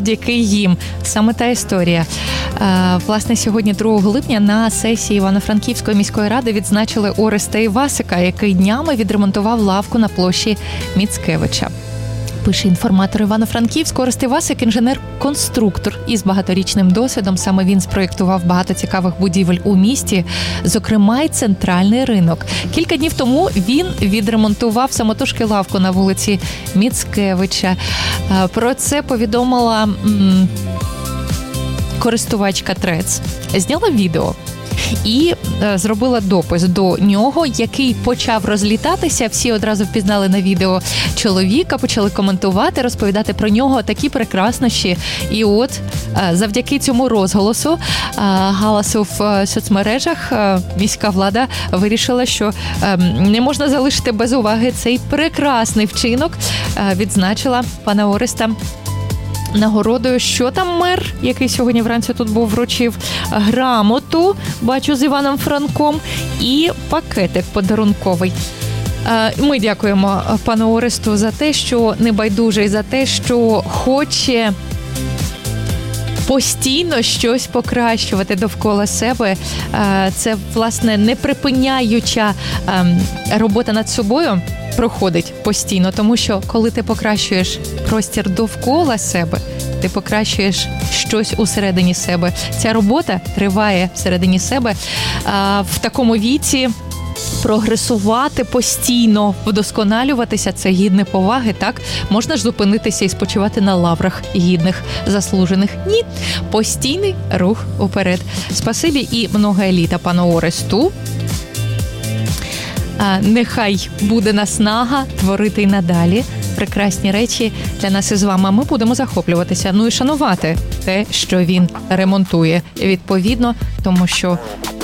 завдяки їм. Саме та історія. Власне, сьогодні, 2 липня, на сесії Івано-Франківської міської ради відзначили Ореста Івасика, який днями відремонтував лавку на площі Міцкевича. Пише інформатор Івано-Франківського. Орест Івасик – інженер-конструктор із багаторічним досвідом. Саме він спроєктував багато цікавих будівель у місті, зокрема й центральний ринок. Кілька днів тому він відремонтував самотужки лавку на вулиці Міцкевича. Про це повідомила користувачка Трец. Зняла відео і зробила допис до нього, який почав розлітатися. Всі одразу впізнали на відео чоловіка, почали коментувати, розповідати про нього такі прекраснощі. І от завдяки цьому розголосу, галасу в соцмережах, міська влада вирішила, що не можна залишити без уваги цей прекрасний вчинок. Відзначила пана Ореста нагородою. Що там мер, який сьогодні вранці тут був, вручив грамоту, бачу, з Іваном Франком, і пакетик подарунковий. Ми дякуємо пану Оресту за те, що небайдужий, за те, що хоче постійно щось покращувати довкола себе. Це, власне, неприпиняюча робота над собою проходить постійно, тому що коли ти покращуєш простір довкола себе, ти покращуєш щось усередині себе. Ця робота триває всередині себе. В такому віці прогресувати постійно, вдосконалюватися – це гідне поваги, так? Можна ж зупинитися і спочивати на лаврах гідних, заслужених? Ні. Постійний рух уперед. Спасибі і много літа пану Оресту. Нехай буде наснага творити й надалі прекрасні речі для нас із вами. Ми будемо захоплюватися, ну і шанувати те, що він ремонтує, відповідно, тому що